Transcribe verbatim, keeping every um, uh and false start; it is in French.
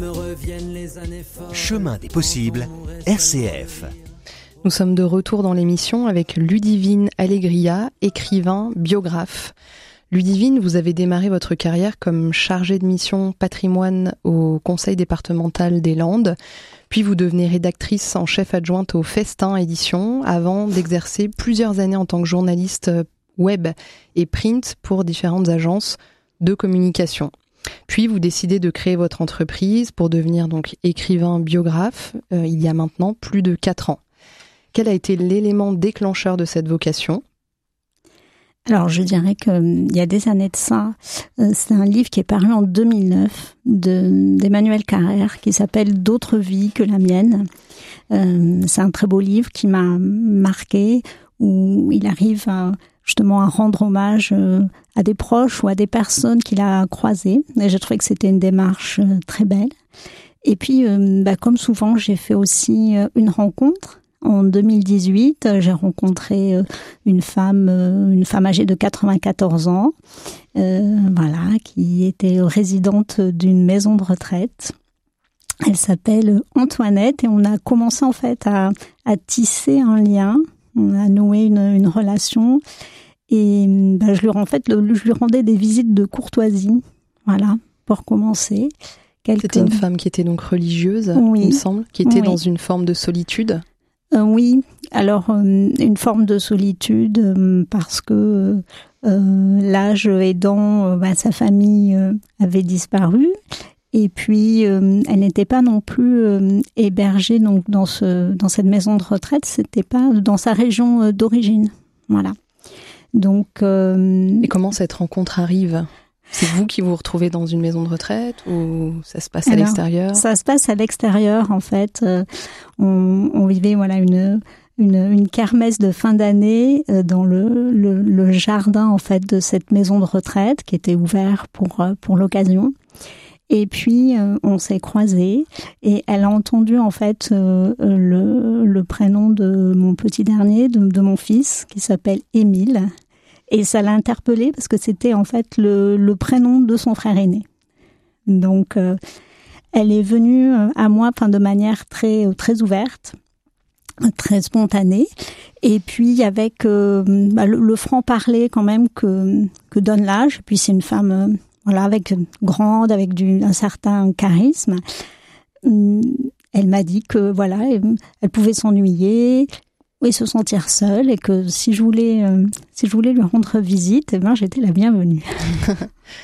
Chemin des possibles, R C F. Nous sommes de retour dans l'émission avec Ludivine Allegria, écrivain, biographe. Ludivine, vous avez démarré votre carrière comme chargée de mission patrimoine au Conseil départemental des Landes, puis vous devenez rédactrice en chef adjointe au Festin Édition, avant d'exercer plusieurs années en tant que journaliste web et print pour différentes agences de communication. Puis vous décidez de créer votre entreprise pour devenir donc écrivain biographe euh, il y a maintenant plus de quatre ans. Quel a été l'élément déclencheur de cette vocation ? Alors, je dirais qu'il y a des années de ça, euh, c'est un livre qui est paru en deux mille neuf de, d'Emmanuel Carrère qui s'appelle « D'autres vies que la mienne ». Euh, c'est un très beau livre qui m'a marqué, où il arrive à, justement à rendre hommage euh, à des proches ou à des personnes qu'il a croisées. Et j'ai trouvé que c'était une démarche euh, très belle. Et puis, euh, bah, comme souvent, j'ai fait aussi euh, une rencontre. En deux mille dix-huit, j'ai rencontré une femme, une femme âgée de quatre-vingt-quatorze ans, euh, voilà, qui était résidente d'une maison de retraite. Elle s'appelle Antoinette et on a commencé en fait à, à tisser un lien, on a noué une, une relation et ben, je lui en fait, le, je lui rendais des visites de courtoisie, voilà, pour commencer. Quelques... C'était une femme qui était donc religieuse, oui. il me semble, qui était oui. dans une forme de solitude. Euh, oui, alors euh, une forme de solitude euh, parce que euh, l'âge aidant, euh, bah, sa famille euh, avait disparu et puis euh, elle n'était pas non plus euh, hébergée donc dans ce dans cette maison de retraite, c'était pas dans sa région euh, d'origine, voilà. Donc euh, et comment cette rencontre arrive ? C'est vous qui vous retrouvez dans une maison de retraite ou ça se passe à Alors, l'extérieur ? Ça se passe à l'extérieur, en fait. Euh, on, on vivait voilà une, une, une kermesse de fin d'année euh, dans le, le, le jardin en fait de cette maison de retraite qui était ouvert pour pour l'occasion. Et puis euh, on s'est croisés et elle a entendu en fait euh, le, le prénom de mon petit dernier, de, de mon fils qui s'appelle Émile. Et ça l'a interpellée parce que c'était en fait le, le prénom de son frère aîné. Donc, euh, elle est venue à moi, enfin de manière très très ouverte, très spontanée. Et puis avec euh, bah, le, le franc-parler quand même que que donne l'âge. Et puis c'est une femme, euh, voilà, avec grande, avec du un certain charisme. Elle m'a dit que voilà, elle pouvait s'ennuyer. Et se sentir seule et que si je voulais, euh, si je voulais lui rendre visite, eh ben, j'étais la bienvenue.